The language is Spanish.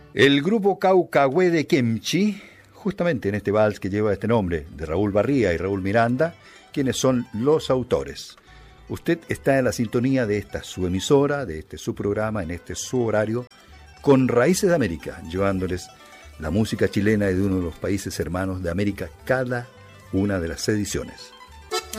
El grupo Caucahué de Kemchi, justamente en este vals que lleva este nombre, de Raúl Barría y Raúl Miranda, quienes son los autores. Usted está en la sintonía de esta su emisora, de este su programa, en este su horario, con Raíces de América, llevándoles la música chilena de uno de los países hermanos de América cada una de las ediciones.